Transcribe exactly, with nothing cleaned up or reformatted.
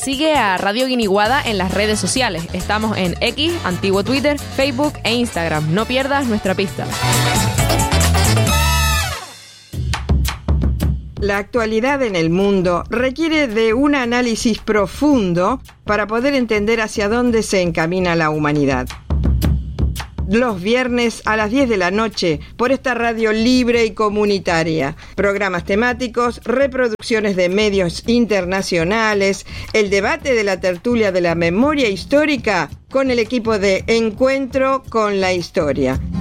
Sigue a Radio Guiniguada en las redes sociales. Estamos en X, antiguo Twitter, Facebook e Instagram. No pierdas nuestra pista. La actualidad en el mundo requiere de un análisis profundo para poder entender hacia dónde se encamina la humanidad. Los viernes a las diez de la noche por esta radio libre y comunitaria. Programas temáticos, reproducciones de medios internacionales, el debate de la tertulia de la memoria histórica con el equipo de Encuentro con la Historia.